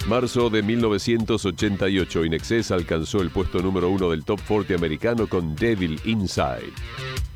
Marzo de 1988, In Excess alcanzó el puesto número 1 del Top 40 americano con Devil Inside.